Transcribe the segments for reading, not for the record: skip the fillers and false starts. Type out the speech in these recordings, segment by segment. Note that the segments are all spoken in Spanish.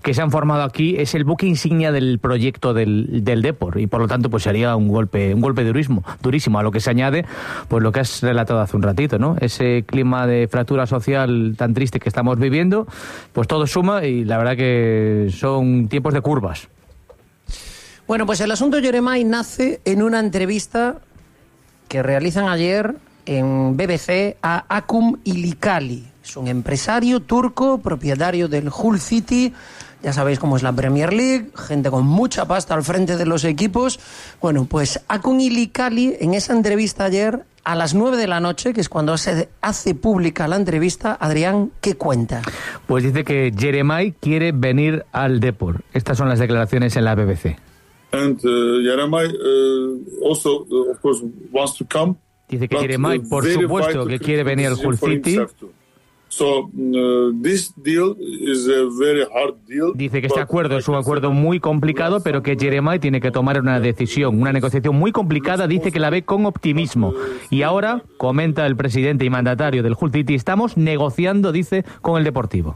que se han formado aquí, es el buque insignia del proyecto del Depor, y por lo tanto pues sería un golpe durísimo, a lo que se añade pues lo que has relatado hace un ratito, ¿no? Ese clima de fractura social tan triste que estamos viviendo, pues todo suma, y la verdad que son tiempos de curvas. Bueno, pues el asunto Yeremay nace en una entrevista que realizan ayer en BBC a Akun İlkali. Es un empresario turco, propietario del Hull City. Ya sabéis cómo es la Premier League, gente con mucha pasta al frente de los equipos. Bueno, pues Akun İlkali, en esa entrevista ayer, a las 9 de la noche, que es cuando se hace pública la entrevista, Adrián, ¿qué cuenta? Pues dice que Yeremay quiere venir al Depor. Estas son las declaraciones en la BBC. And Yeremay also, of course, wants to come. Dice que Yeremay, por supuesto, que quiere venir al Hull City. So, this deal is a very hard deal. Dice que este acuerdo es un acuerdo muy complicado, pero que Yeremay tiene que tomar una decisión, una negociación muy complicada. Dice que la ve con optimismo. Y ahora, comenta el presidente y mandatario del Hull City, estamos negociando, dice, con el Deportivo.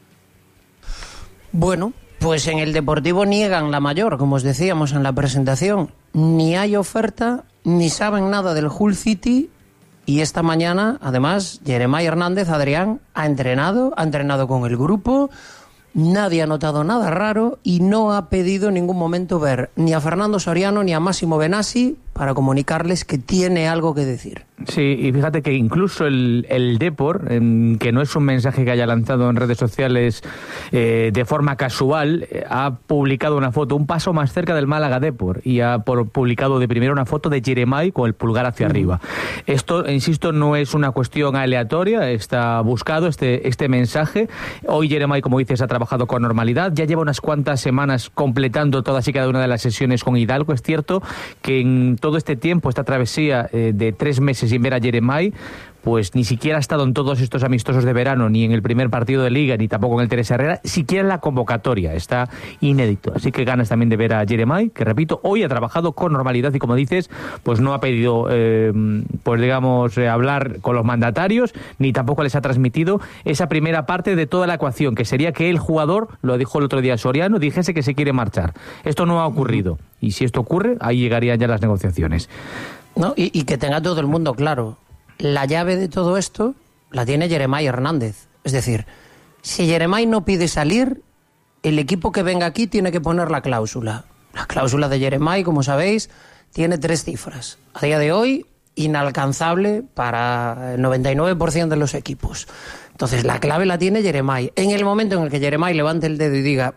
Bueno, pues en el Deportivo niegan la mayor, como os decíamos en la presentación. Ni hay oferta, ni saben nada del Hull City. Y esta mañana, además, Yeremay Hernández, Adrián, ha entrenado con el grupo. Nadie ha notado nada raro y no ha pedido en ningún momento ver ni a Fernando Soriano ni a Massimo Benassi para comunicarles que tiene algo que decir. Sí, y fíjate que incluso el Depor, que no es un mensaje que haya lanzado en redes sociales de forma casual, ha publicado una foto, un paso más cerca del Málaga Depor, y ha publicado de primero una foto de Yeremay con el pulgar hacia arriba. Esto, insisto, no es una cuestión aleatoria, está buscado este mensaje. Hoy Yeremay, como dices, ha trabajado con normalidad, ya lleva unas cuantas semanas completando todas y cada una de las sesiones con Hidalgo. Es cierto que en todo este tiempo, esta travesía de 3 meses sin ver a Yeremay, pues ni siquiera ha estado en todos estos amistosos de verano, ni en el primer partido de Liga, ni tampoco en el Teresa Herrera, siquiera en la convocatoria. Está inédito. Así que ganas también de ver a Yeremay, que repito, hoy ha trabajado con normalidad y, como dices, pues no ha pedido, pues digamos, hablar con los mandatarios, ni tampoco les ha transmitido esa primera parte de toda la ecuación, que sería que el jugador, lo dijo el otro día Soriano, dijese que se quiere marchar. Esto no ha ocurrido. Y si esto ocurre, ahí llegarían ya las negociaciones. No, y que tenga todo el mundo claro. La llave de todo esto la tiene Yeremay Hernández. Es decir, si Yeremay no pide salir, el equipo que venga aquí tiene que poner la cláusula. La cláusula de Yeremay, como sabéis, tiene 3 cifras. A día de hoy, inalcanzable para el 99% de los equipos. Entonces, la clave la tiene Yeremay. En el momento en el que Yeremay levante el dedo y diga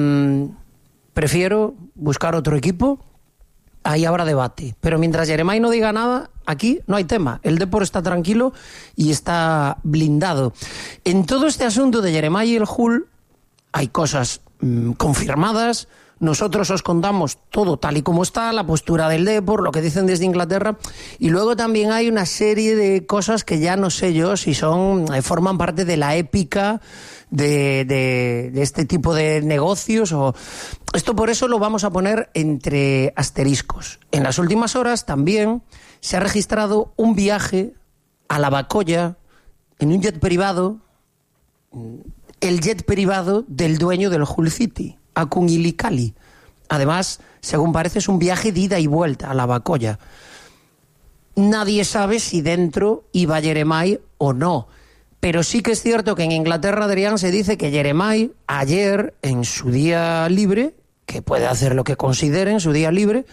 prefiero buscar otro equipo, ahí habrá debate. Pero mientras Yeremay no diga nada, aquí no hay tema. El Depor está tranquilo y está blindado. En todo este asunto de Yeremay y el Hull hay cosas confirmadas. Nosotros os contamos todo tal y como está, la postura del Depor, lo que dicen desde Inglaterra, y luego también hay una serie de cosas que ya no sé yo si forman parte de la épica de este tipo de negocios. Esto por eso lo vamos a poner entre asteriscos. En las últimas horas también se ha registrado un viaje a la Bacolla en un jet privado, el jet privado del dueño del Hull City, Akun İlkali. Además, según parece, es un viaje de ida y vuelta a la Bacolla. Nadie sabe si dentro iba Yeremay o no. Pero sí que es cierto que en Inglaterra, Adrián, se dice que Yeremay ayer, en su día libre, que puede hacer lo que considere en su día libre,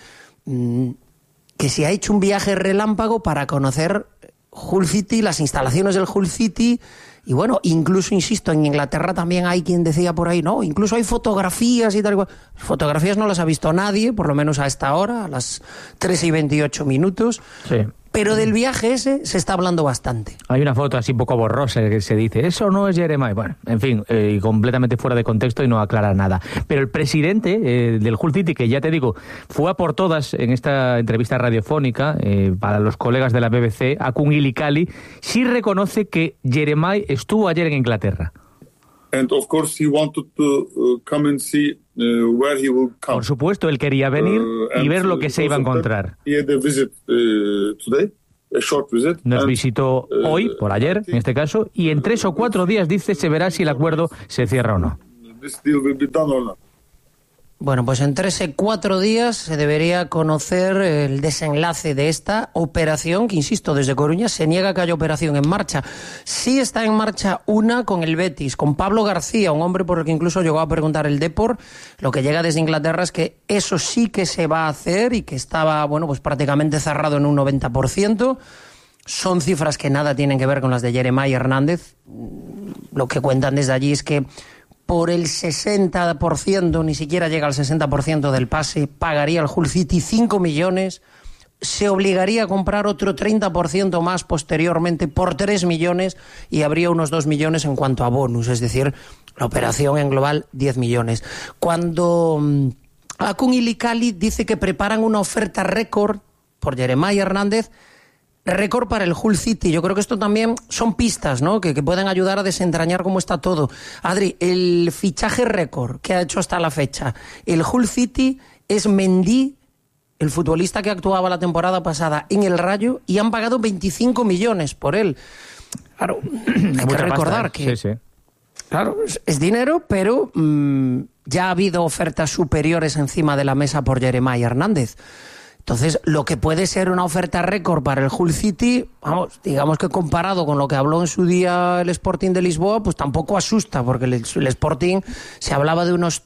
que se ha hecho un viaje relámpago para conocer Hull City, las instalaciones del Hull City. Y bueno, incluso, insisto, en Inglaterra también hay quien decía por ahí, no, incluso hay fotografías y tal y cual. Fotografías no las ha visto nadie, por lo menos a esta hora, a las 3:28. Sí. Pero del viaje ese se está hablando bastante. Hay una foto así un poco borrosa que se dice, eso no es Yeremay. Bueno, en fin, completamente fuera de contexto y no aclara nada. Pero el presidente del Hull City, que ya te digo, fue a por todas en esta entrevista radiofónica para los colegas de la BBC, Akun İlkali, sí reconoce que Yeremay estuvo ayer en Inglaterra. And of course he wanted to come and see where he will come. Por supuesto, él quería venir y ver lo que se iba a encontrar. He had a visit today, a short visit. Nos visitó hoy, por ayer, en este caso, y en 3 o 4 días, dice, se verá si el acuerdo se cierra o no. this deal will be done or not. Bueno, pues en 3 o 4 días se debería conocer el desenlace de esta operación, que insisto, desde Coruña se niega que haya operación en marcha. Sí está en marcha una con el Betis, con Pablo García, un hombre por el que incluso llegó a preguntar el Depor. Lo que llega desde Inglaterra es que eso sí que se va a hacer y que estaba, bueno, pues prácticamente cerrado en un 90%. Son cifras que nada tienen que ver con las de Jeremiah Hernández. Lo que cuentan desde allí es que por el 60%, ni siquiera llega al 60% del pase, pagaría el Hull City 5 millones, se obligaría a comprar otro 30% más posteriormente por 3 millones y habría unos 2 millones en cuanto a bonus, es decir, la operación en global 10 millones. Cuando Akun Ilikali dice que preparan una oferta récord por Jeremiah Hernández, récord para el Hull City. Yo creo que esto también son pistas, ¿no? Que pueden ayudar a desentrañar cómo está todo. Adri, el fichaje récord que ha hecho hasta la fecha, el Hull City es Mendy, el futbolista que actuaba la temporada pasada en el Rayo, y han pagado 25 millones por él. Claro, hay que recordar que... Sí. Claro, es dinero, pero ya ha habido ofertas superiores encima de la mesa por Jeremiah Hernández. Entonces, lo que puede ser una oferta récord para el Hull City, vamos, digamos que comparado con lo que habló en su día el Sporting de Lisboa, pues tampoco asusta, porque el Sporting se hablaba de unos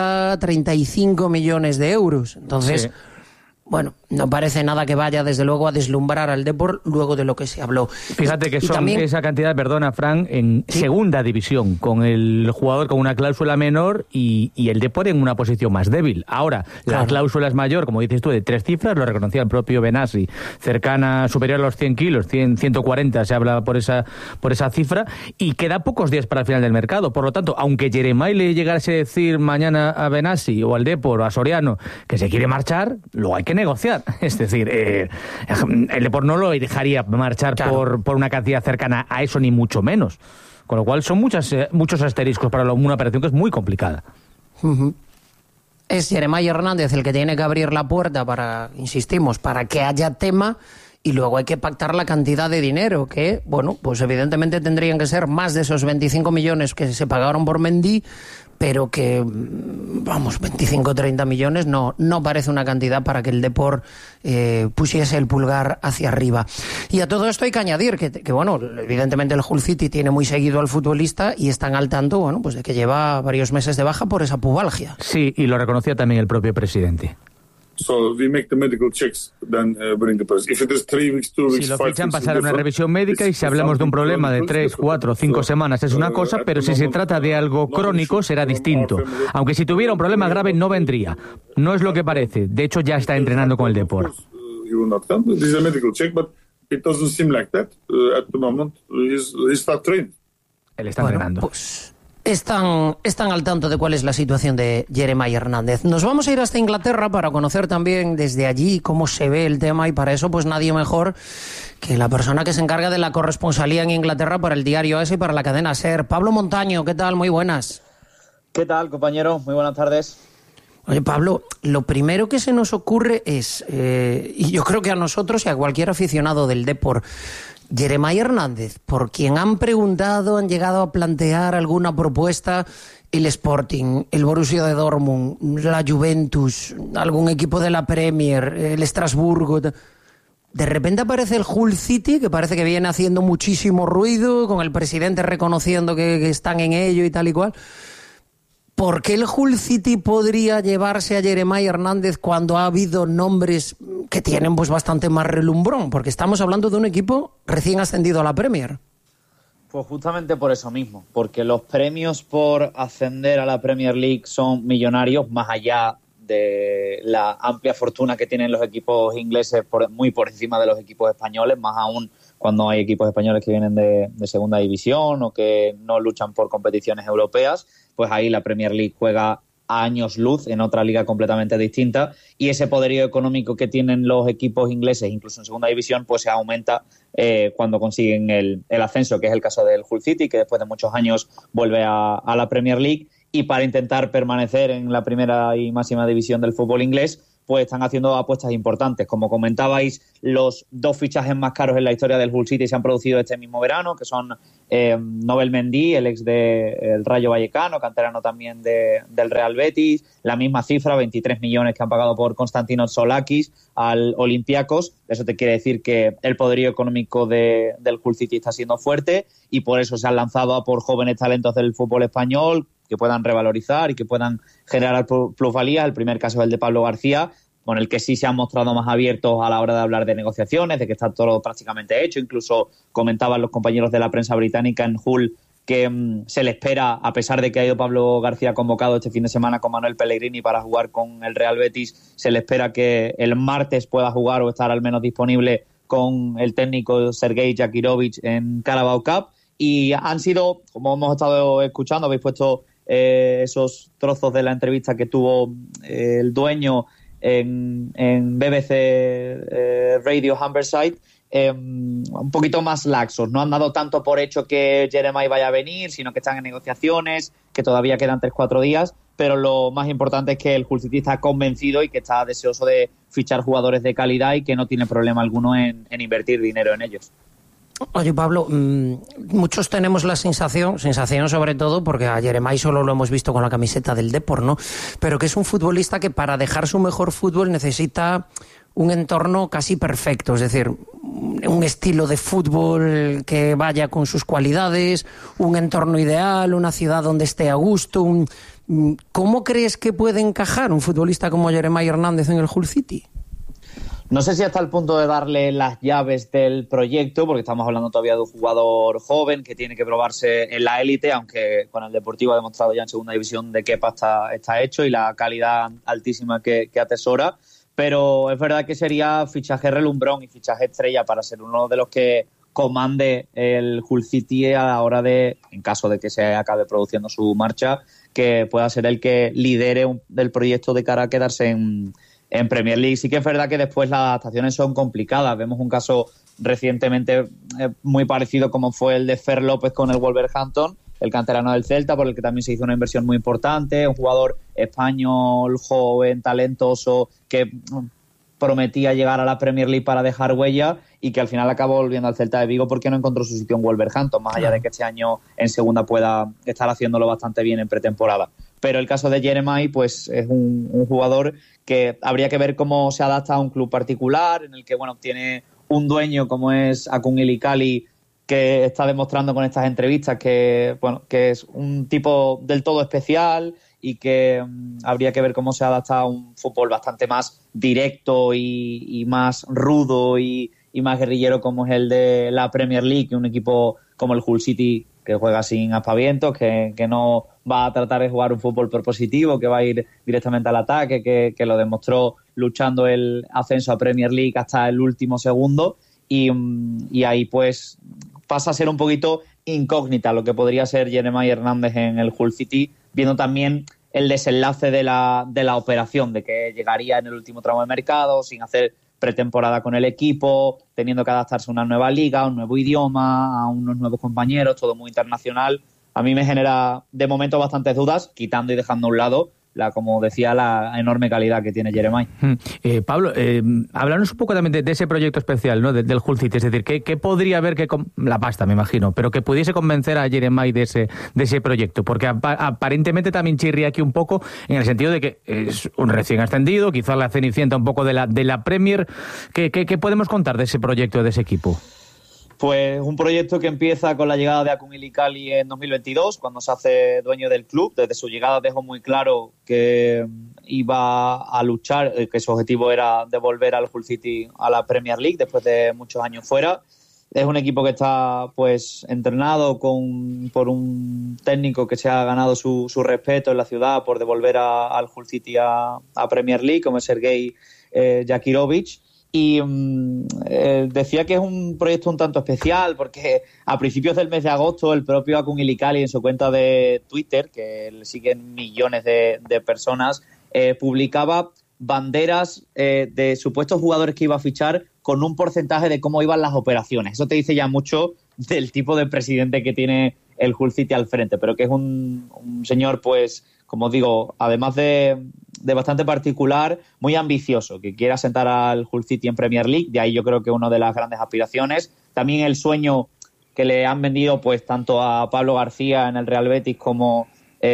35 millones de euros. Entonces, sí. Bueno, no parece nada que vaya, desde luego, a deslumbrar al Depor luego de lo que se habló. Fíjate que son también esa cantidad, perdona, Fran, en segunda división, con el jugador con una cláusula menor y el Depor en una posición más débil. Ahora, claro, la cláusula es mayor, como dices tú, de 3 cifras, lo reconocía el propio Benassi, cercana, superior a los 100 kilos, 140 se habla por esa cifra, y queda pocos días para el final del mercado. Por lo tanto, aunque Jeremiah le llegase a decir mañana a Benassi o al Depor o a Soriano que se quiere marchar, luego hay que negociar. Es decir, el Depor no lo dejaría marchar, claro, por una cantidad cercana a eso, ni mucho menos. Con lo cual son muchos asteriscos para una operación que es muy complicada. Uh-huh. Es Jeremiah Hernández el que tiene que abrir la puerta para, insistimos, para que haya tema, y luego hay que pactar la cantidad de dinero, que, bueno, pues evidentemente tendrían que ser más de esos 25 millones que se pagaron por Mendy, pero que, vamos, 25 o 30 millones no parece una cantidad para que el Depor pusiese el pulgar hacia arriba. Y a todo esto hay que añadir que, bueno, evidentemente el Hull City tiene muy seguido al futbolista y están al tanto, bueno, pues de que lleva varios meses de baja por esa pubalgia. Sí, y lo reconocía también el propio presidente. So we make the medical checks, then bring the person. If it is 3 weeks, 2 weeks, si lo fichan, pasar una revisión médica, y si hablamos de un problema de 3, 4, 5 semanas es una cosa, pero si se trata de algo crónico será distinto. Aunque si tuviera un problema grave no vendría. No es lo que parece. De hecho, ya está entrenando con el Depor. Él está entrenando. Pues están al tanto de cuál es la situación de Jeremiah Hernández. Nos vamos a ir hasta Inglaterra para conocer también desde allí cómo se ve el tema, y para eso pues nadie mejor que la persona que se encarga de la corresponsalía en Inglaterra para el diario AS y para la cadena SER. Pablo Montaño, ¿qué tal? Muy buenas. ¿Qué tal, compañero? Muy buenas tardes. Oye, Pablo, lo primero que se nos ocurre es, y yo creo que a nosotros y a cualquier aficionado del Depor, Jeremiah Hernández, por quien han preguntado, han llegado a plantear alguna propuesta, el Sporting, el Borussia de Dortmund, la Juventus, algún equipo de la Premier, el Estrasburgo. De repente aparece el Hull City, que parece que viene haciendo muchísimo ruido, con el presidente reconociendo que están en ello y tal y cual. ¿Por qué el Hull City podría llevarse a Jeremiah Hernández cuando ha habido nombres que tienen pues bastante más relumbrón? Porque estamos hablando de un equipo recién ascendido a la Premier. Pues justamente por eso mismo, porque los premios por ascender a la Premier League son millonarios, más allá de la amplia fortuna que tienen los equipos ingleses, muy por encima de los equipos españoles, más aún cuando hay equipos españoles que vienen de segunda división o que no luchan por competiciones europeas. Pues ahí la Premier League juega a años luz en otra liga completamente distinta, y ese poderío económico que tienen los equipos ingleses, incluso en segunda división, pues se aumenta cuando consiguen el ascenso, que es el caso del Hull City, que después de muchos años vuelve a la Premier League, y para intentar permanecer en la primera y máxima división del fútbol inglés, pues están haciendo apuestas importantes. Como comentabais, los 2 fichajes más caros en la historia del Hull City se han producido este mismo verano, que son Nobel Mendy, el ex del Rayo Vallecano, canterano también del Real Betis, la misma cifra, 23 millones que han pagado por Konstantinos Solakis al Olympiacos. Eso te quiere decir que el poderío económico del Hull City está siendo fuerte, y por eso se han lanzado a por jóvenes talentos del fútbol español que puedan revalorizar y que puedan generar plusvalías. El primer caso es el de Pablo García, con el que sí se han mostrado más abiertos a la hora de hablar de negociaciones, de que está todo prácticamente hecho. Incluso comentaban los compañeros de la prensa británica en Hull que se le espera, a pesar de que ha ido Pablo García convocado este fin de semana con Manuel Pellegrini para jugar con el Real Betis, se le espera que el martes pueda jugar o estar al menos disponible con el técnico Sergei Jakirovic en Carabao Cup. Y han sido, como hemos estado escuchando, habéis puesto esos trozos de la entrevista que tuvo el dueño en BBC Radio Humberside, un poquito más laxos. No han dado tanto por hecho que Jeremiah vaya a venir, sino que están en negociaciones, que todavía quedan 3-4 días, pero lo más importante es que el Hull City está convencido y que está deseoso de fichar jugadores de calidad y que no tiene problema alguno en invertir dinero en ellos. Oye, Pablo, muchos tenemos la sensación sobre todo porque a Jeremiah solo lo hemos visto con la camiseta del Depor, ¿no? Pero que es un futbolista que para dejar su mejor fútbol necesita un entorno casi perfecto, es decir, un estilo de fútbol que vaya con sus cualidades, un entorno ideal, una ciudad donde esté a gusto. ¿Cómo crees que puede encajar un futbolista como Jeremiah Hernández en el Hull City? No sé si hasta el punto de darle las llaves del proyecto, porque estamos hablando todavía de un jugador joven que tiene que probarse en la élite, aunque con el Deportivo ha demostrado ya en segunda división de qué pasta está hecho y la calidad altísima que atesora. Pero es verdad que sería fichaje relumbrón y fichaje estrella para ser uno de los que comande el Hull City a la hora de, en caso de que se acabe produciendo su marcha, que pueda ser el que lidere el proyecto de cara a quedarse en Premier League. Sí que es verdad que después las adaptaciones son complicadas. Vemos un caso recientemente muy parecido como fue el de Fer López con el Wolverhampton, el canterano del Celta, por el que también se hizo una inversión muy importante, un jugador español, joven, talentoso, que prometía llegar a la Premier League para dejar huella y que al final acabó volviendo al Celta de Vigo porque no encontró su sitio en Wolverhampton, más allá de que este año en segunda pueda estar haciéndolo bastante bien en pretemporada. Pero el caso de Jeremiah pues es un jugador que habría que ver cómo se adapta a un club particular, en el que tiene un dueño como es Akun Ilikali, que está demostrando con estas entrevistas que es un tipo del todo especial y que habría que ver cómo se adapta a un fútbol bastante más directo y más rudo y más guerrillero como es el de la Premier League, un equipo como el Hull City que juega sin aspavientos, que no va a tratar de jugar un fútbol propositivo, que va a ir directamente al ataque, que lo demostró luchando el ascenso a Premier League hasta el último segundo, y ahí pues pasa a ser un poquito incógnita lo que podría ser Jeremiah Hernández en el Hull City, viendo también el desenlace de la operación, de que llegaría en el último tramo de mercado, sin hacer pretemporada con el equipo, teniendo que adaptarse a una nueva liga, a un nuevo idioma, a unos nuevos compañeros, todo muy internacional. A mí me genera de momento bastantes dudas, quitando y dejando a un lado como decía, la enorme calidad que tiene Jeremiah. Pablo, háblanos un poco también de ese proyecto especial, ¿no? del Hull City, es decir, ¿qué podría haber la pasta, me imagino, pero que pudiese convencer a Jeremiah de ese proyecto? Porque aparentemente también chirría aquí un poco en el sentido de que es un recién ascendido, quizás la cenicienta un poco de la Premier. ¿Qué podemos contar de ese proyecto, de ese equipo? Pues un proyecto que empieza con la llegada de Akun Ilikali en 2022, cuando se hace dueño del club. Desde su llegada dejó muy claro que iba a luchar, que su objetivo era devolver al Hull City a la Premier League después de muchos años fuera. Es un equipo que está pues entrenado por un técnico que se ha ganado su respeto en la ciudad por devolver al Hull City a Premier League, como es Sergei Jakirovic. Y decía que es un proyecto un tanto especial porque a principios del mes de agosto el propio Akun Ilikali en su cuenta de Twitter, que le siguen millones de personas, publicaba banderas de supuestos jugadores que iba a fichar con un porcentaje de cómo iban las operaciones. Eso te dice ya mucho del tipo de presidente que tiene el Hull City al frente, pero que es un señor, pues, como digo, además de bastante particular, muy ambicioso, que quiere asentar al Hull City en Premier League. De ahí yo creo que una de las grandes aspiraciones. También el sueño que le han vendido pues tanto a Pablo García en el Real Betis como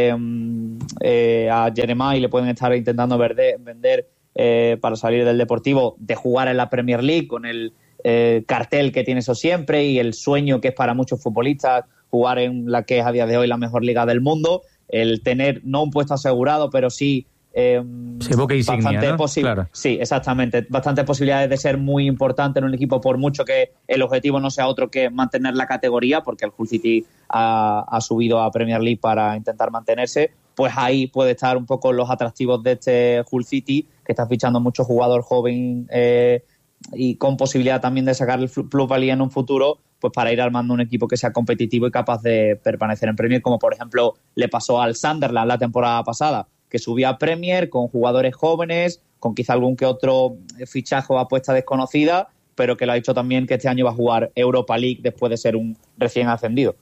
a Jeremai, le pueden estar intentando vender para salir del Deportivo, de jugar en la Premier League con el cartel que tiene eso siempre y el sueño que es para muchos futbolistas jugar en la que es a día de hoy la mejor liga del mundo, el tener no un puesto asegurado, pero sí boca insignia, ¿no? Claro. Sí, exactamente, bastantes posibilidades de ser muy importante en un equipo, por mucho que el objetivo no sea otro que mantener la categoría, porque el Hull City ha subido a Premier League para intentar mantenerse. Pues ahí puede estar un poco los atractivos de este Hull City, que está fichando mucho jugador joven y con posibilidad también de sacar el plusvalía en un futuro, pues para ir armando un equipo que sea competitivo y capaz de permanecer en Premier, como por ejemplo le pasó al Sunderland la temporada pasada, que subía a Premier con jugadores jóvenes, con quizá algún que otro fichaje o apuesta desconocida, pero que lo ha dicho también que este año va a jugar Europa League después de ser un recién ascendido.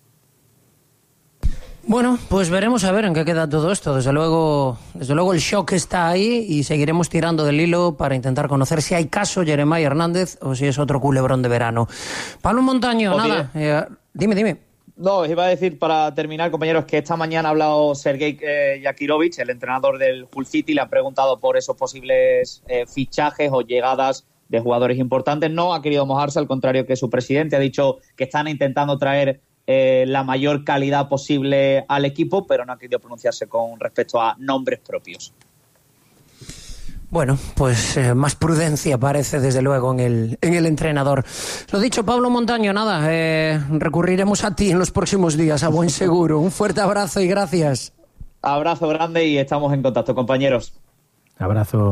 Bueno, pues veremos a ver en qué queda todo esto. Desde luego el shock está ahí y seguiremos tirando del hilo para intentar conocer si hay caso Jeremai Hernández o si es otro culebrón de verano. Pablo Montaño, dime. No, os iba a decir para terminar, compañeros, que esta mañana ha hablado Sergei Yakirovich, el entrenador del Hull City, le han preguntado por esos posibles fichajes o llegadas de jugadores importantes. No ha querido mojarse, al contrario que su presidente ha dicho que están intentando traer la mayor calidad posible al equipo, pero no ha querido pronunciarse con respecto a nombres propios. Bueno, pues más prudencia parece desde luego en el entrenador. Lo dicho, Pablo Montaño, recurriremos a ti en los próximos días, a buen seguro. Un fuerte abrazo y gracias. Abrazo grande y estamos en contacto, compañeros. Abrazo.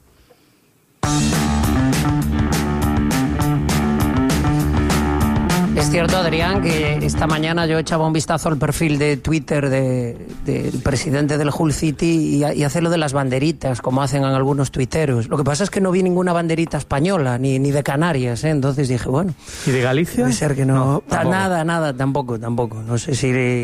Es cierto, Adrián, que esta mañana yo echaba un vistazo al perfil de Twitter del presidente del Hull City y hace lo de las banderitas, como hacen en algunos tuiteros. Lo que pasa es que no vi ninguna banderita española, ni de Canarias, ¿eh? Entonces dije, bueno... ¿Y de Galicia? Puede ser que no nada, tampoco. No sé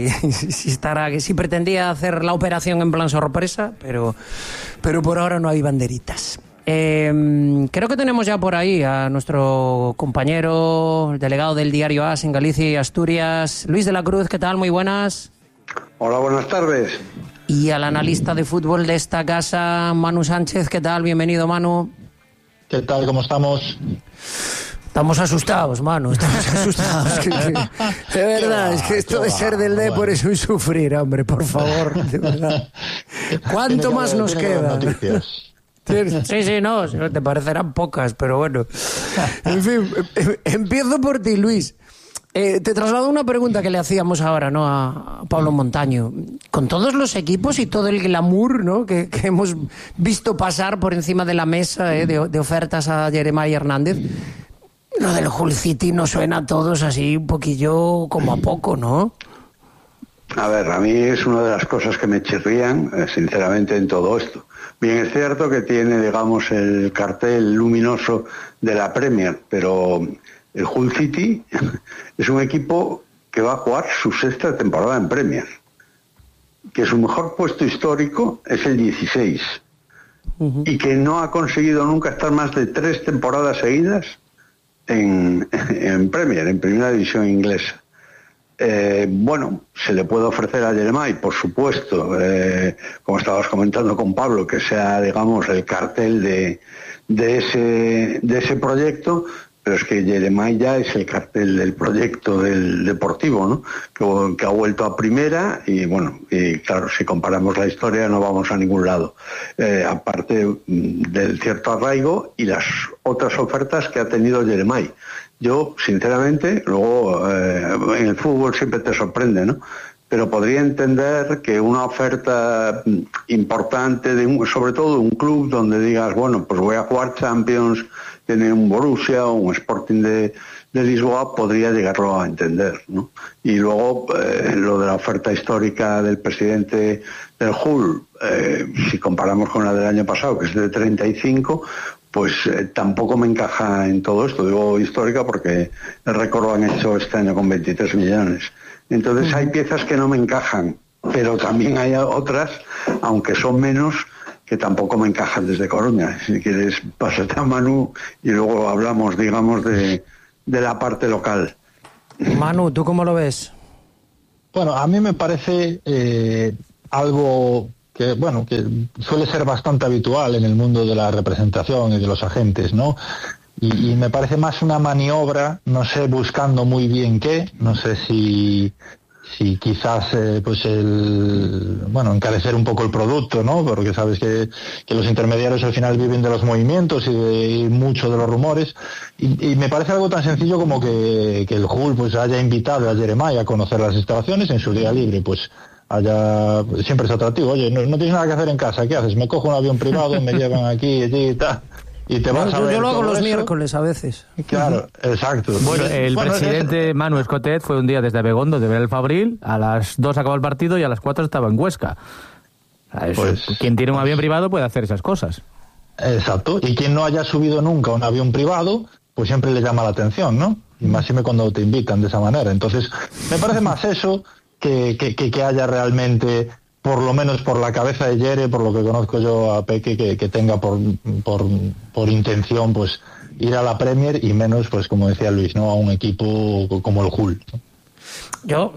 si pretendía hacer la operación en plan sorpresa, pero por ahora no hay banderitas. Creo que tenemos ya por ahí a nuestro compañero, el delegado del diario AS en Galicia y Asturias, Luis de la Cruz. ¿Qué tal? Muy buenas. Hola, buenas tardes. Y al analista de fútbol de esta casa, Manu Sánchez. ¿Qué tal? Bienvenido, Manu. ¿Qué tal? ¿Cómo estamos? Estamos asustados, Manu, estamos asustados. De verdad, es que esto de ser del Depor es un sufrir, hombre, por favor, de verdad. ¿Cuánto más nos queda? Noticias. Sí, no, te parecerán pocas, pero bueno. En fin, empiezo por ti, Luis. Te traslado una pregunta que le hacíamos ahora, ¿no?, a Pablo Montaño. Con todos los equipos y todo el glamour, ¿no?, que hemos visto pasar por encima de la mesa de ofertas a Jeremai Hernández, lo del Hull City nos suena a todos así un poquillo como a poco, ¿no? A ver, a mí es una de las cosas que me chirrían, sinceramente, en todo esto. Bien, es cierto que tiene, digamos, el cartel luminoso de la Premier, pero el Hull City es un equipo que va a jugar su sexta temporada en Premier, que su mejor puesto histórico es el 16, y que no ha conseguido nunca estar más de 3 temporadas seguidas en Premier, en Primera División Inglesa. Bueno, se le puede ofrecer a Jeremai, por supuesto, como estabas comentando con Pablo, que sea, digamos, el cartel de ese proyecto, pero es que Jeremai ya es el cartel del proyecto del Deportivo, ¿no?, que ha vuelto a Primera y, bueno, y claro, si comparamos la historia no vamos a ningún lado, aparte del cierto arraigo y las otras ofertas que ha tenido Jeremai. Yo, sinceramente, luego en el fútbol siempre te sorprende, ¿no?, pero podría entender que una oferta importante, sobre todo de un club donde digas, bueno, pues voy a jugar Champions, tiene un Borussia o un Sporting de Lisboa, podría llegarlo a entender, ¿no? Y luego lo de la oferta histórica del presidente del Hull, si comparamos con la del año pasado, que es de 35, pues tampoco me encaja en todo esto. Digo histórica porque el récord lo han hecho este año con 23 millones. Entonces hay piezas que no me encajan, pero también hay otras, aunque son menos, que tampoco me encajan desde Coruña. Si quieres, pásate a Manu y luego hablamos, digamos, de la parte local. Manu, ¿tú cómo lo ves? Bueno, a mí me parece algo que, bueno, que suele ser bastante habitual en el mundo de la representación y de los agentes, ¿no? Y me parece más una maniobra, no sé, buscando muy bien qué, no sé si quizás pues encarecer un poco el producto, ¿no? Porque sabes que los intermediarios al final viven de los movimientos y mucho de los rumores, y me parece algo tan sencillo como que el Hull pues haya invitado a Jeremiah a conocer las instalaciones en su día libre, pues siempre es atractivo. Oye, no tienes nada que hacer en casa, ¿qué haces? Me cojo un avión privado, me llevan aquí, allí y tal. Y te vas a ver. Yo lo hago los eso. miércoles a veces. Claro, exacto. Bueno, el presidente Manu Escotet fue un día desde Abegondo de ver el Fabril, a las 2 acabó el partido y a las 4 estaba en Huesca. Pues, quien tiene un avión privado puede hacer esas cosas. Exacto. Y quien no haya subido nunca un avión privado, pues siempre le llama la atención, ¿no? Y más cuando te invitan de esa manera. Entonces, me parece más eso que haya realmente, por lo menos por la cabeza de Yere, por lo que conozco yo a Peque, que tenga por intención pues ir a la Premier, y menos, pues como decía Luis, ¿no?, a un equipo como el Hull, ¿no? Yo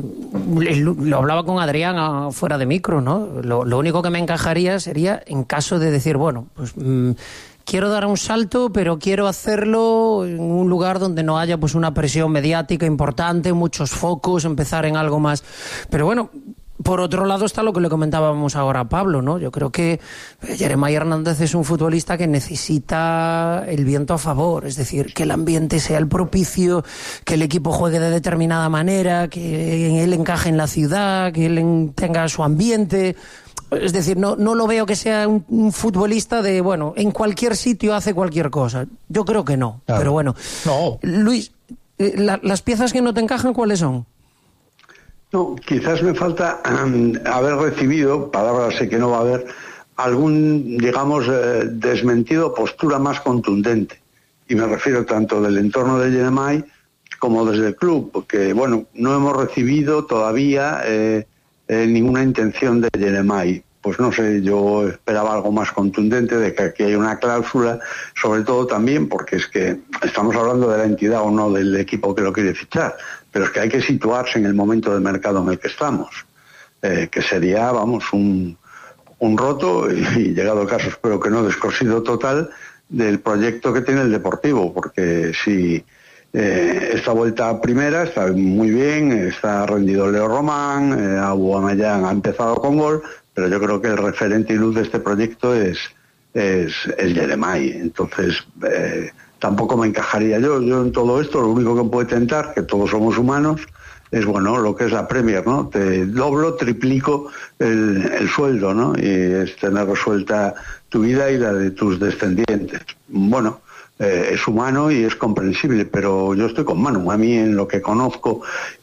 lo hablaba con Adrián fuera de micro, ¿no? Lo único que me encajaría sería en caso de decir, bueno, pues quiero dar un salto, pero quiero hacerlo en un lugar donde no haya pues una presión mediática importante, muchos focos, empezar en algo más. Pero bueno, por otro lado está lo que le comentábamos ahora a Pablo, ¿no? Yo creo que Jeremiah Hernández es un futbolista que necesita el viento a favor, es decir, que el ambiente sea el propicio, que el equipo juegue de determinada manera, que él encaje en la ciudad, que él tenga su ambiente. Es decir, no lo veo que sea un futbolista de, bueno, en cualquier sitio hace cualquier cosa. Yo creo que no, claro. Pero bueno. No. Luis, ¿las piezas que no te encajan cuáles son? No, quizás me falta haber recibido, palabras sé que no va a haber, algún, digamos, desmentido, postura más contundente. Y me refiero tanto del entorno de Jeremiah como desde el club, porque, bueno, no hemos recibido todavía ninguna intención de Jeremiah. Pues no sé, yo esperaba algo más contundente, de que aquí hay una cláusula, sobre todo también porque es que estamos hablando de la entidad o no del equipo que lo quiere fichar, pero es que hay que situarse en el momento del mercado en el que estamos, que sería, vamos, un roto, y llegado el caso espero que no, descosido total del proyecto que tiene el Deportivo, porque si esta vuelta a primera está muy bien, está rendido Leo Román, Aubameyang ha empezado con gol, pero yo creo que el referente y luz de este proyecto es Jeremiah. Entonces tampoco me encajaría yo en todo esto. Lo único que puede tentar, que todos somos humanos, es, bueno, lo que es la Premier, ¿no? Te doblo, triplico el sueldo, ¿no? Y es tener resuelta tu vida y la de tus descendientes. Bueno, es humano y es comprensible, pero yo estoy con Manu. A mí, en lo que conozco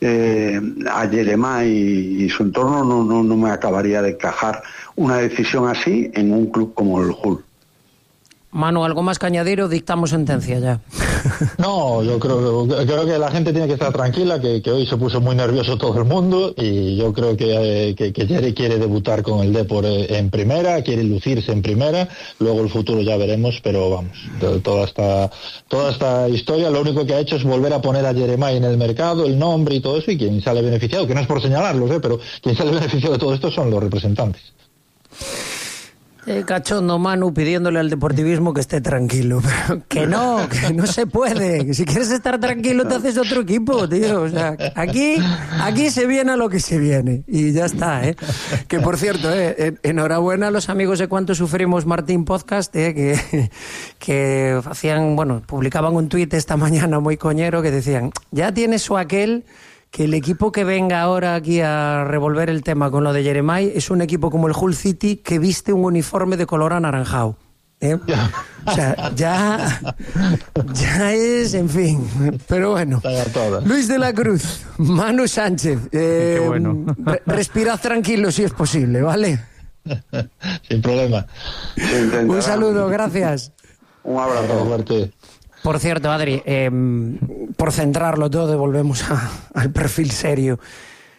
a Jeremiah y su entorno, no me acabaría de encajar una decisión así en un club como el Hull. Manu, ¿algo más que añadir o dictamos sentencia ya? No, yo creo que la gente tiene que estar tranquila, que hoy se puso muy nervioso todo el mundo, y yo creo que Jerry quiere debutar con el Depor en primera, quiere lucirse en primera, luego el futuro ya veremos, pero vamos, toda esta historia lo único que ha hecho es volver a poner a Jeremiah en el mercado, el nombre y todo eso, y quien sale beneficiado, que no es por señalarlos, pero quien sale beneficiado de todo esto son los representantes. Cachondo Manu pidiéndole al deportivismo que esté tranquilo, pero que no se puede. Si quieres estar tranquilo te haces otro equipo, tío. O sea, aquí se viene a lo que se viene y ya está, ¿eh? Que por cierto, enhorabuena a los amigos de Cuánto Sufrimos Martín Podcast, que hacían, bueno, publicaban un tuit esta mañana muy coñero que decían, ya tiene su aquel que el equipo que venga ahora aquí a revolver el tema con lo de Jeremiah es un equipo como el Hull City que viste un uniforme de color anaranjado. O sea, ya es, en fin. Pero bueno, Luis de la Cruz, Manu Sánchez, qué bueno. Respirad tranquilo si es posible, ¿vale? Sin problema. Un saludo, gracias. Un abrazo fuerte. Por cierto, Adri, por centrarlo todo, volvemos al perfil serio.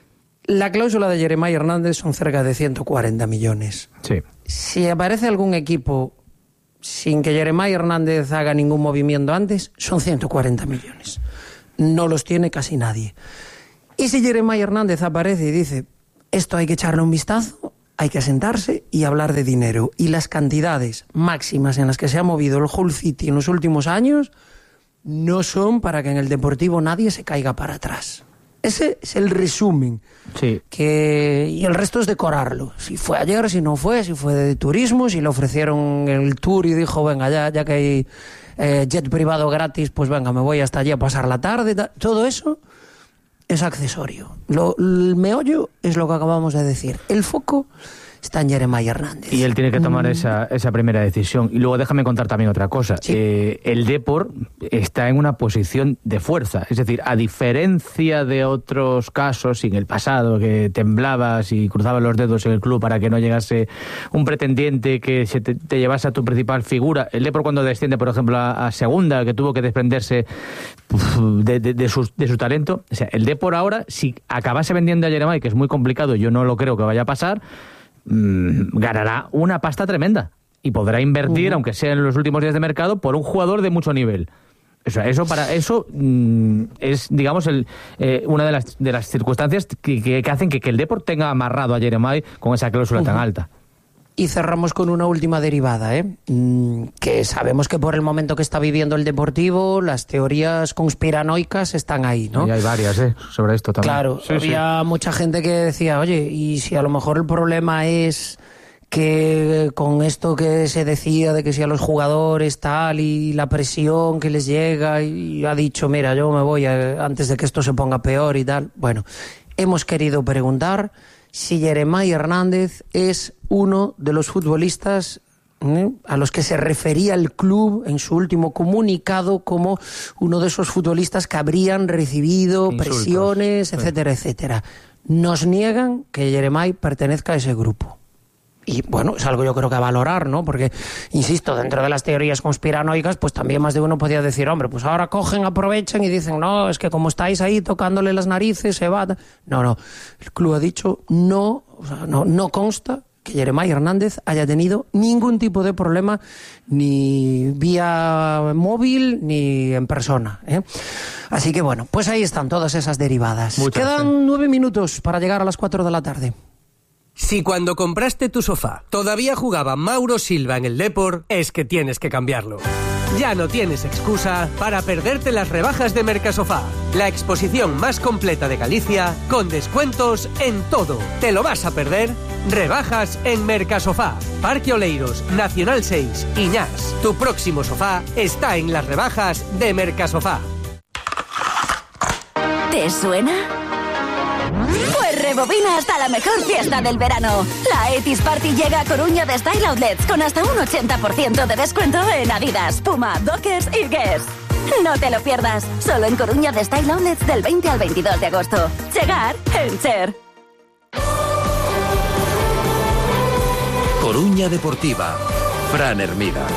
La cláusula de Jeremai Hernández son cerca de 140 millones. Sí. Si aparece algún equipo sin que Jeremai Hernández haga ningún movimiento antes, son 140 millones. No los tiene casi nadie. Y si Jeremai Hernández aparece y dice, esto hay que echarle un vistazo, hay que sentarse y hablar de dinero. Y las cantidades máximas en las que se ha movido el Hull City en los últimos años no son para que en el Deportivo nadie se caiga para atrás. Ese es el resumen. Sí. Y el resto es decorarlo. Si fue ayer, si no fue, si fue de turismo, si le ofrecieron el tour y dijo, venga, ya que hay jet privado gratis, pues venga, me voy hasta allí a pasar la tarde. Todo eso es accesorio. El meollo es lo que acabamos de decir. El foco está en Jeremai Hernández. Y él tiene que tomar esa primera decisión. Y luego déjame contar también otra cosa. Sí. El Depor está en una posición de fuerza. Es decir, a diferencia de otros casos en el pasado, que temblabas y cruzabas los dedos en el club para que no llegase un pretendiente que se te llevase a tu principal figura. El Depor cuando desciende, por ejemplo, a segunda, que tuvo que desprenderse de su talento. O sea, el Depor ahora, si acabase vendiendo a Jeremai, que es muy complicado, yo no lo creo que vaya a pasar, ganará una pasta tremenda y podrá invertir, aunque sea en los últimos días de mercado, por un jugador de mucho nivel. O sea, eso es, digamos, una de las circunstancias que hacen que el Depor tenga amarrado a Jeremai con esa cláusula tan alta. Y cerramos con una última derivada, que sabemos que por el momento que está viviendo el Deportivo, las teorías conspiranoicas están ahí, ¿no? Y hay varias, sobre esto también. Claro, había mucha gente que decía, oye, y si a lo mejor el problema es que con esto que se decía de que si a los jugadores tal y la presión que les llega, y ha dicho, mira, yo me voy antes de que esto se ponga peor y tal. Bueno, hemos querido preguntar si Jeremai Hernández es uno de los futbolistas a los que se refería el club en su último comunicado como uno de esos futbolistas que habrían recibido insultos, presiones, etcétera, etcétera. Nos niegan que Jeremai pertenezca a ese grupo. Y bueno, es algo yo creo que a valorar, ¿no? Porque, insisto, dentro de las teorías conspiranoicas, pues también más de uno podía decir, hombre, pues ahora cogen, aprovechan y dicen, no, es que como estáis ahí tocándole las narices, se va. No, el club ha dicho, no consta que Jeremai Hernández haya tenido ningún tipo de problema, ni vía móvil, ni en persona, ¿eh? Así que bueno, pues ahí están todas esas derivadas. Quedan 9 minutos para llegar a las 4 de la tarde. Si cuando compraste tu sofá todavía jugaba Mauro Silva en el Depor, es que tienes que cambiarlo. Ya no tienes excusa para perderte las rebajas de Mercasofá, la exposición más completa de Galicia, con descuentos en todo. ¿Te lo vas a perder? Rebajas en Mercasofá, Parque Oleiros, Nacional 6, Iñás. Tu próximo sofá está en las rebajas de Mercasofá. ¿Te suena? Pues rebobina hasta la mejor fiesta del verano. La Etis Party llega a Coruña de Style Outlets con hasta un 80% de descuento en Adidas, Puma, Dockers y Guess. No te lo pierdas, solo en Coruña de Style Outlets del 20 al 22 de agosto. Chegar en Cher. Coruña Deportiva, Fran Hermida.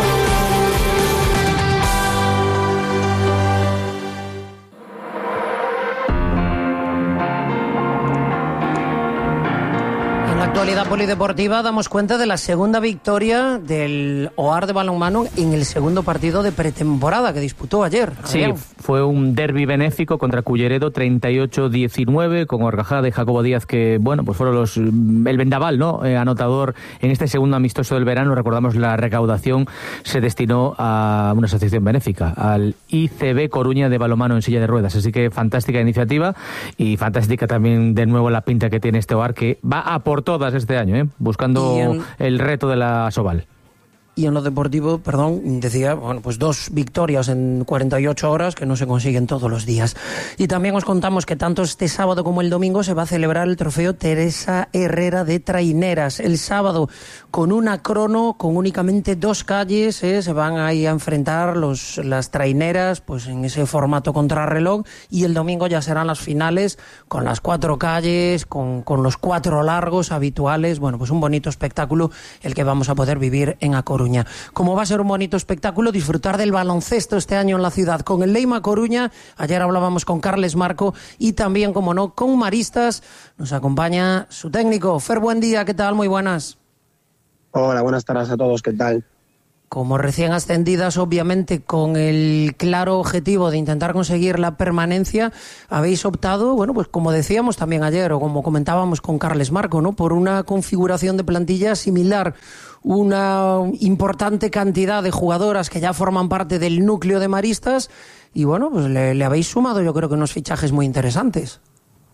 Actualidad polideportiva, damos cuenta de la segunda victoria del OAR de balonmano en el segundo partido de pretemporada que disputó ayer. Sí, fue un derbi benéfico contra Culleredo, 38-19, con Horcajada y Jacobo Díaz, que bueno, pues fueron el vendaval, ¿no? Anotador en este segundo amistoso del verano. Recordamos, la recaudación se destinó a una asociación benéfica, al ICB Coruña de balonmano en silla de ruedas. Así que fantástica iniciativa y fantástica también de nuevo la pinta que tiene este OAR, que va a por todas este año, buscando el reto de la Asobal. Y en lo deportivo, decía, bueno, pues 2 victorias en 48 horas que no se consiguen todos los días. Y también os contamos que tanto este sábado como el domingo se va a celebrar el trofeo Teresa Herrera de Traineras. El sábado con una crono, con únicamente 2 calles, se van ahí a enfrentar las traineras, pues en ese formato contrarreloj, y el domingo ya serán las finales con las 4 calles, con los 4 largos habituales. Bueno, pues un bonito espectáculo el que vamos a poder vivir en A Coruña. Coruña. Como va a ser un bonito espectáculo disfrutar del baloncesto este año en la ciudad con el Leima Coruña. Ayer hablábamos con Carles Marco y también, como no, con Maristas. Nos acompaña su técnico. Fer, buen día, ¿qué tal? Muy buenas. Hola, buenas tardes a todos, ¿qué tal? Como recién ascendidas, obviamente, con el claro objetivo de intentar conseguir la permanencia, habéis optado, bueno, pues como decíamos también ayer, o como comentábamos con Carles Marco, ¿no?, por una configuración de plantilla similar, una importante cantidad de jugadoras que ya forman parte del núcleo de Maristas, y bueno, pues le habéis sumado, yo creo que unos fichajes muy interesantes.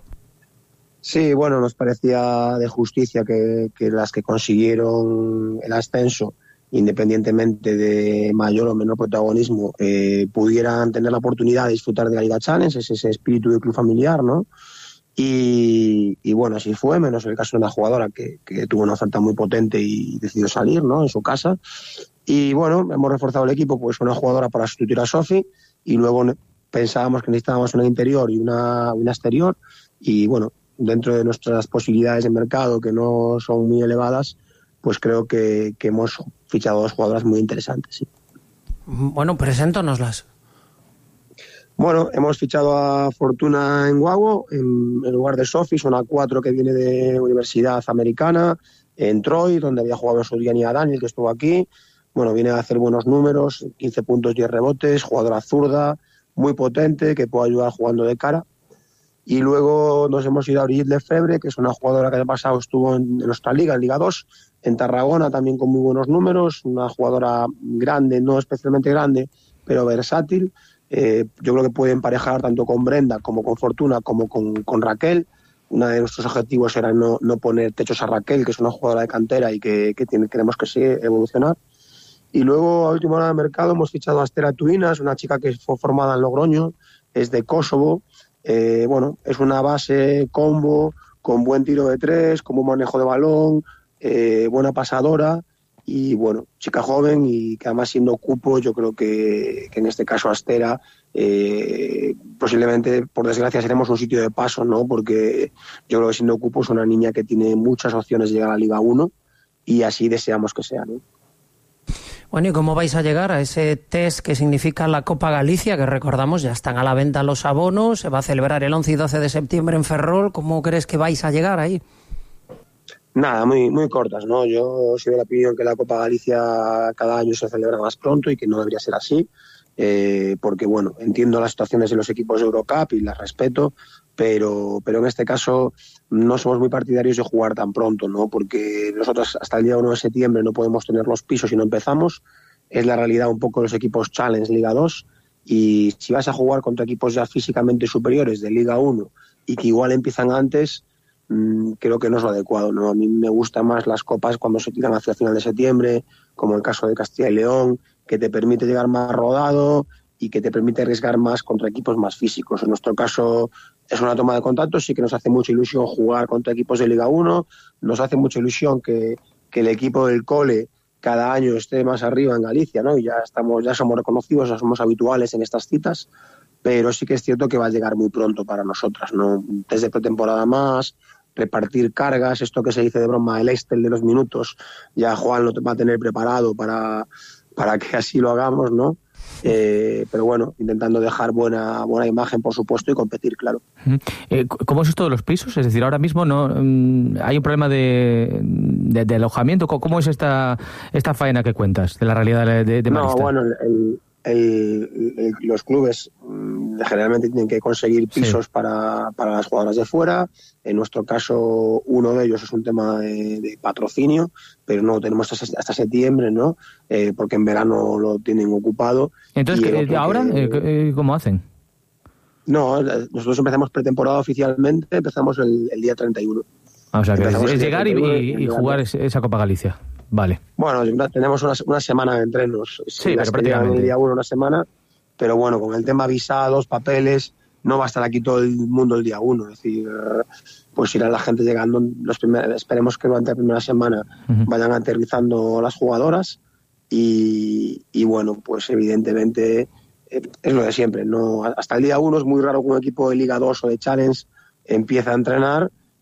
Sí, bueno, nos parecía de justicia que las que consiguieron el ascenso, independientemente de mayor o menor protagonismo, pudieran tener la oportunidad de disfrutar de la Liga Challenge, es ese espíritu de club familiar, ¿no? Y bueno, así fue, menos el caso de una jugadora que tuvo una oferta muy potente y decidió salir, ¿no?, en su casa. Y bueno, hemos reforzado el equipo, pues una jugadora para sustituir a Sofi, y luego pensábamos que necesitábamos una interior y una exterior, y bueno, dentro de nuestras posibilidades de mercado, que no son muy elevadas, pues creo que hemos fichado dos jugadoras muy interesantes. Sí. Bueno, preséntanoslas. Bueno, hemos fichado a Fortuna Enguago en lugar de Sofi, una 4 que viene de Universidad Americana, en Troy, donde había jugado en su día Nia Daniel, que estuvo aquí. Bueno, viene a hacer buenos números, 15 puntos, 10 rebotes, jugadora zurda, muy potente, que puede ayudar jugando de cara. Y luego nos hemos ido a Brigitte Lefebvre, que es una jugadora que el pasado estuvo en nuestra liga, en Liga 2, en Tarragona, también con muy buenos números, una jugadora grande, no especialmente grande, pero versátil. Yo creo que puede emparejar tanto con Brenda como con Fortuna como con Raquel. Uno de nuestros objetivos era no poner techos a Raquel, que es una jugadora de cantera y que queremos que siga evolucionar. Y luego, a última hora de mercado, hemos fichado a Estela Tuinas, una chica que fue formada en Logroño, es de Kosovo. Bueno, es una base combo, con buen tiro de tres, con buen manejo de balón, buena pasadora y bueno, chica joven y que además siendo cupo, yo creo que en este caso Astera, posiblemente, por desgracia, seremos un sitio de paso, ¿no? Porque yo creo que siendo cupo es una niña que tiene muchas opciones de llegar a la Liga 1 y así deseamos que sea, ¿no? Bueno, ¿y cómo vais a llegar a ese test que significa la Copa Galicia? Que recordamos, ya están a la venta los abonos, se va a celebrar el 11 y 12 de septiembre en Ferrol. ¿Cómo crees que vais a llegar ahí? Nada, muy, muy cortas, ¿no? Yo soy de la opinión que la Copa Galicia cada año se celebra más pronto y que no debería ser así, porque, bueno, entiendo las situaciones de los equipos de Eurocup y las respeto, pero en este caso no somos muy partidarios de jugar tan pronto, ¿no? Porque nosotros hasta el día 1 de septiembre no podemos tener los pisos y no empezamos. Es la realidad un poco de los equipos Challenge Liga 2, y si vas a jugar contra equipos ya físicamente superiores de Liga 1 y que igual empiezan antes, creo que no es lo adecuado, ¿no? A mí me gustan más las copas cuando se tiran hacia el final de septiembre, como el caso de Castilla y León, que te permite llegar más rodado y que te permite arriesgar más contra equipos más físicos. En nuestro caso es una toma de contacto, sí que nos hace mucha ilusión jugar contra equipos de Liga 1, nos hace mucha ilusión que el equipo del cole cada año esté más arriba en Galicia, ¿no? Y ya somos reconocidos, ya somos habituales en estas citas, pero sí que es cierto que va a llegar muy pronto para nosotras, ¿no? Desde pretemporada más, repartir cargas, esto que se dice de broma, el Excel de los minutos, ya Juan lo va a tener preparado para que así lo hagamos, ¿no? Pero bueno, intentando dejar buena imagen, por supuesto, y competir, claro. ¿Cómo es esto de los pisos? Es decir, ahora mismo no hay un problema de alojamiento. ¿Cómo es esta faena que cuentas de la realidad de Marista? No, bueno, los clubes generalmente tienen que conseguir pisos para las jugadoras de fuera. En nuestro caso, uno de ellos es un tema de patrocinio, pero no lo tenemos hasta septiembre, ¿no? Porque en verano lo tienen ocupado. Entonces, ¿ahora cómo hacen? No, nosotros empezamos pretemporada oficialmente, empezamos el día 31. O sea, que es llegar y jugar esa Copa Galicia. Vale. Bueno, tenemos una semana de entrenos. Sí, pero prácticamente. El día 1 una semana, pero bueno, con el tema visados, papeles, no va a estar aquí todo el mundo el día 1. Es decir, pues irá la gente llegando, esperemos que durante la primera semana vayan aterrizando las jugadoras y bueno, pues evidentemente es lo de siempre, ¿no? Hasta el día 1 es muy raro que un equipo de Liga 2 o de Challenge empiece a entrenar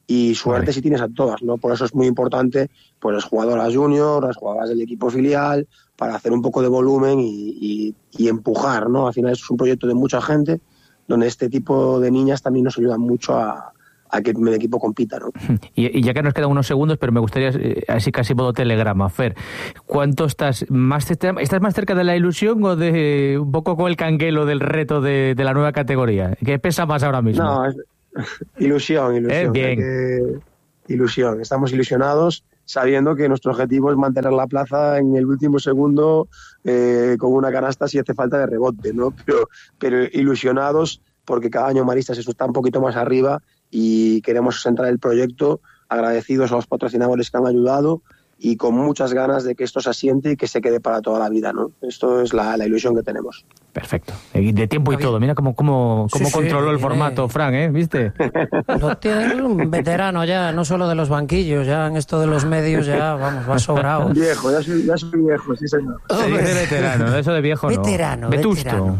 y suerte si tienes a todas, ¿no? Por eso es muy importante pues las jugadoras junior, las jugadoras del equipo filial, para hacer un poco de volumen y empujar, ¿no? Al final es un proyecto de mucha gente, donde este tipo de niñas también nos ayudan mucho a que el equipo compita, ¿no? Y ya que nos quedan unos segundos, pero me gustaría, así casi modo telegrama, Fer, ¿cuánto estás más cerca de la ilusión o de un poco con el canguelo del reto de la nueva categoría? ¿Qué pesa más ahora mismo? No, ilusión. Bien. Ilusión. Estamos ilusionados sabiendo que nuestro objetivo es mantener la plaza en el último segundo con una canasta si hace falta de rebote, ¿no? Pero ilusionados porque cada año Maristas está un poquito más arriba y queremos centrar el proyecto agradecidos a los patrocinadores que han ayudado y con muchas ganas de que esto se asiente y que se quede para toda la vida, ¿no? Esto es la ilusión que tenemos. Perfecto. De tiempo y todo. Mira cómo controló el formato, Fran, ¿viste? Lo tiene un veterano ya, no solo de los banquillos, ya en esto de los medios ya, vamos, va sobrado. Viejo, ya soy viejo, sí señor. Se dice veterano, eso de viejo veterano, no. Vetusto.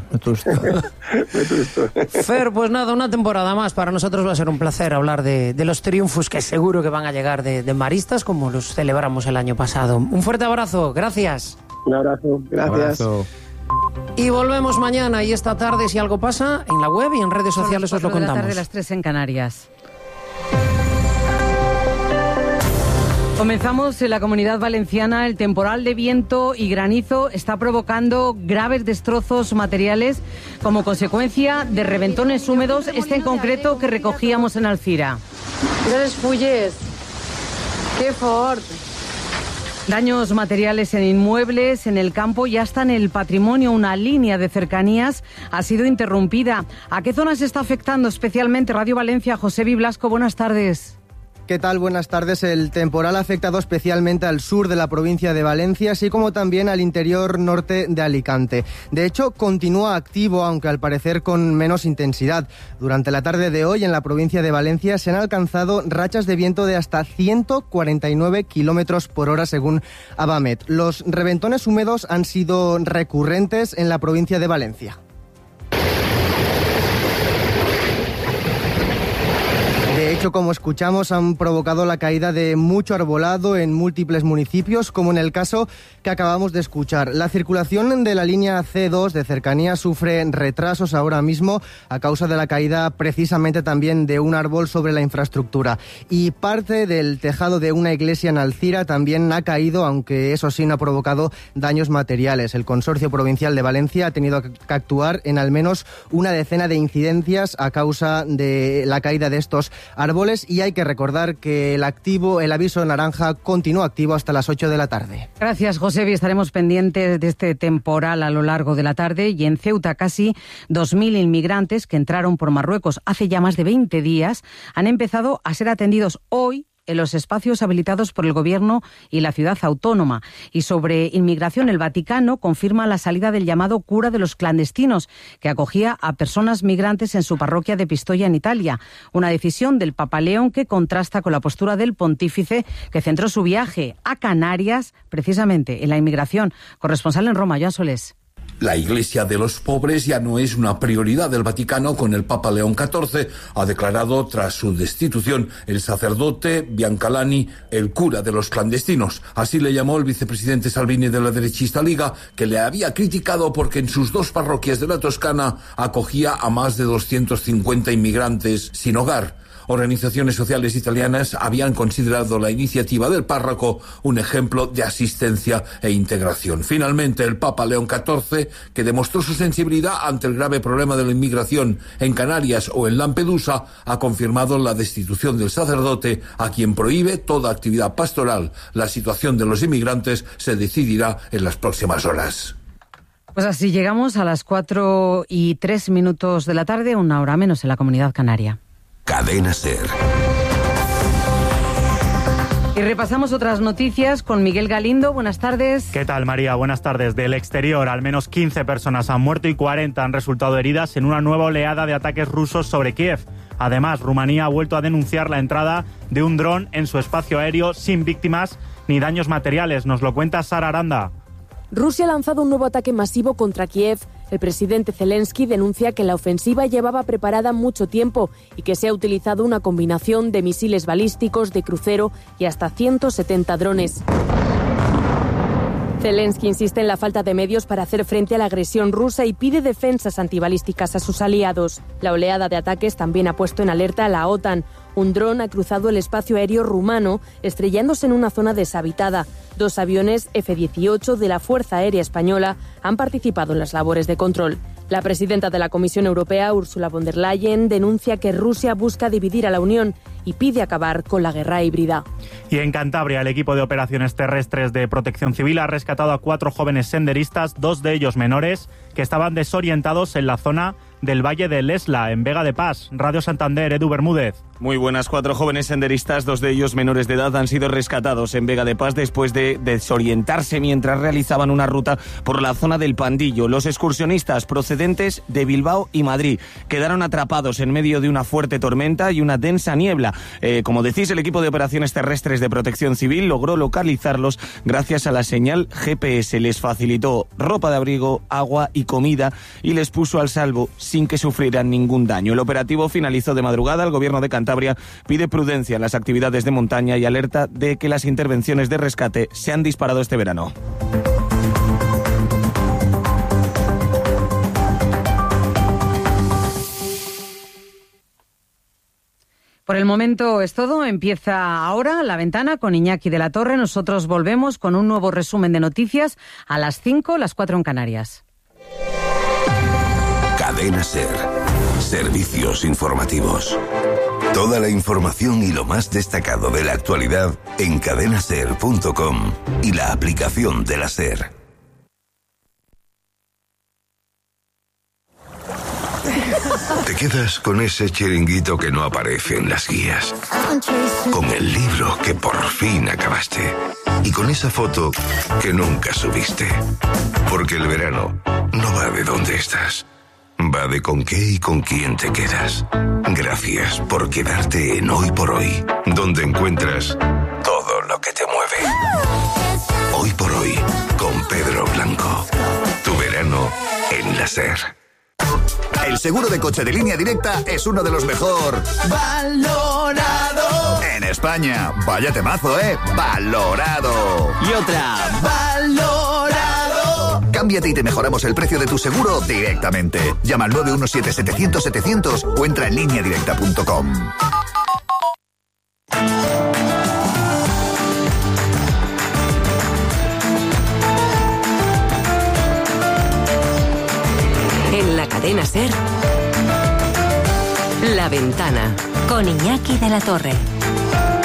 Fer, pues nada, una temporada más. Para nosotros va a ser un placer hablar de los triunfos que seguro que van a llegar de Maristas, como los celebramos el año pasado. Un fuerte abrazo, gracias. Un abrazo, gracias. Un abrazo. Y volvemos mañana y esta tarde, si algo pasa, en la web y en redes sociales os lo contamos. Son las 4 de la tarde, las 3 en Canarias. Comenzamos en la Comunidad Valenciana. El temporal de viento y granizo está provocando graves destrozos materiales como consecuencia de reventones húmedos, en concreto que recogíamos en Alcira. Mira les fulles. Qué fort. Daños materiales en inmuebles, en el campo y hasta en el patrimonio. Una línea de cercanías ha sido interrumpida. ¿A qué zonas está afectando especialmente Radio Valencia? Josebi Blasco, buenas tardes. ¿Qué tal? Buenas tardes. El temporal ha afectado especialmente al sur de la provincia de Valencia, así como también al interior norte de Alicante. De hecho, continúa activo, aunque al parecer con menos intensidad. Durante la tarde de hoy, en la provincia de Valencia, se han alcanzado rachas de viento de hasta 149 kilómetros por hora, según Abamet. Los reventones húmedos han sido recurrentes en la provincia de Valencia. De hecho, como escuchamos, han provocado la caída de mucho arbolado en múltiples municipios, como en el caso que acabamos de escuchar. La circulación de la línea C2 de cercanía sufre retrasos ahora mismo a causa de la caída precisamente también de un árbol sobre la infraestructura. Y parte del tejado de una iglesia en Alcira también ha caído, aunque eso sí no ha provocado daños materiales. El Consorcio Provincial de Valencia ha tenido que actuar en al menos una decena de incidencias a causa de la caída de estos árboles, y hay que recordar que el aviso naranja continúa activo hasta las 8 de la tarde. Gracias, Josebi. Estaremos pendientes de este temporal a lo largo de la tarde. Y en Ceuta, casi 2.000 inmigrantes que entraron por Marruecos hace ya más de 20 días han empezado a ser atendidos hoy en los espacios habilitados por el Gobierno y la ciudad autónoma. Y sobre inmigración, el Vaticano confirma la salida del llamado cura de los clandestinos, que acogía a personas migrantes en su parroquia de Pistoia, en Italia. Una decisión del Papa León que contrasta con la postura del pontífice, que centró su viaje a Canarias precisamente en la inmigración. Corresponsal en Roma, Joan Solés. La Iglesia de los pobres ya no es una prioridad del Vaticano, con el Papa León XIV, ha declarado tras su destitución el sacerdote Biancalani el cura de los clandestinos. Así le llamó el vicepresidente Salvini de la derechista Liga, que le había criticado porque en sus dos parroquias de la Toscana acogía a más de 250 inmigrantes sin hogar. Organizaciones sociales italianas habían considerado la iniciativa del párroco un ejemplo de asistencia e integración. Finalmente, el Papa León XIV, que demostró su sensibilidad ante el grave problema de la inmigración en Canarias o en Lampedusa, ha confirmado la destitución del sacerdote, a quien prohíbe toda actividad pastoral. La situación de los inmigrantes se decidirá en las próximas horas. Pues así llegamos a las 4:03 de la tarde, una hora menos en la Comunidad Canaria. Cadena SER. Y repasamos otras noticias con Miguel Galindo. Buenas tardes. ¿Qué tal, María? Buenas tardes. Del exterior, al menos 15 personas han muerto y 40 han resultado heridas en una nueva oleada de ataques rusos sobre Kiev. Además, Rumanía ha vuelto a denunciar la entrada de un dron en su espacio aéreo sin víctimas ni daños materiales. Nos lo cuenta Sara Aranda. Rusia ha lanzado un nuevo ataque masivo contra Kiev. El presidente Zelensky denuncia que la ofensiva llevaba preparada mucho tiempo y que se ha utilizado una combinación de misiles balísticos, de crucero y hasta 170 drones. Zelensky insiste en la falta de medios para hacer frente a la agresión rusa y pide defensas antibalísticas a sus aliados. La oleada de ataques también ha puesto en alerta a la OTAN. Un dron ha cruzado el espacio aéreo rumano, estrellándose en una zona deshabitada. 2 aviones F-18 de la Fuerza Aérea Española han participado en las labores de control. La presidenta de la Comisión Europea, Ursula von der Leyen, denuncia que Rusia busca dividir a la Unión y pide acabar con la guerra híbrida. Y en Cantabria, el equipo de operaciones terrestres de Protección Civil ha rescatado a 4 jóvenes senderistas, 2 de ellos menores, que estaban desorientados en la zona del Valle de Lesla, en Vega de Pas. Radio Santander, Edu Bermúdez. Muy buenas, 4 jóvenes senderistas, 2 de ellos menores de edad, han sido rescatados en Vega de Pas después de desorientarse mientras realizaban una ruta por la zona del Pandillo. Los excursionistas procedentes de Bilbao y Madrid quedaron atrapados en medio de una fuerte tormenta y una densa niebla. Como decís, el equipo de operaciones terrestres de Protección Civil logró localizarlos gracias a la señal GPS. Les facilitó ropa de abrigo, agua y comida y les puso al salvo sin que sufrieran ningún daño. El operativo finalizó de madrugada. El gobierno de Cantabria pide prudencia en las actividades de montaña y alerta de que las intervenciones de rescate se han disparado este verano. Por el momento es todo. Empieza ahora La Ventana con Iñaki de la Torre. Nosotros volvemos con un nuevo resumen de noticias a las 5, las 4 en Canarias. Cadena SER. Servicios informativos. Toda la información y lo más destacado de la actualidad en cadenaser.com y la aplicación de la SER. Te quedas con ese chiringuito que no aparece en las guías, con el libro que por fin acabaste y con esa foto que nunca subiste. Porque el verano no va de dónde estás, va de con qué y con quién te quedas. Gracias por quedarte en Hoy por Hoy, donde encuentras todo lo que te mueve. Hoy por Hoy, con Pedro Blanco. Tu verano en la SER. El seguro de coche de Línea Directa es uno de los mejor valorado en España. Vaya temazo, valorado. Y otra, valorado. Cámbiate y te mejoramos el precio de tu seguro directamente. Llama al 917-700-700 o entra en lineadirecta.com. En la cadena SER, La Ventana, con Iñaki de la Torre.